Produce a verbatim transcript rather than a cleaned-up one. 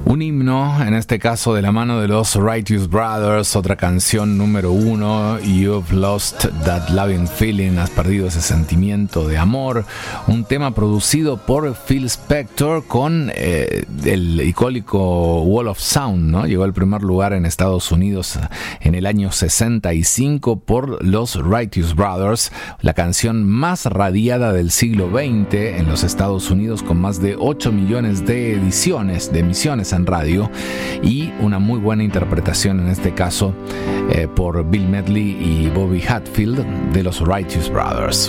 Un himno, en este caso de la mano de los Righteous Brothers, otra canción número uno, You've Lost That Loving Feeling, has perdido ese sentimiento de amor, un tema producido por Phil Spector con eh, el icónico Wall of Sound, ¿no? Llegó al primer lugar en Estados Unidos en el año sesenta y cinco por los Righteous Brothers, la canción más radiada del siglo veinte en los Estados Unidos, con más de ocho millones de ediciones, de emisiones en radio, y una muy buena interpretación en este caso eh, por Bill Medley y Bobby Hatfield de los Righteous Brothers.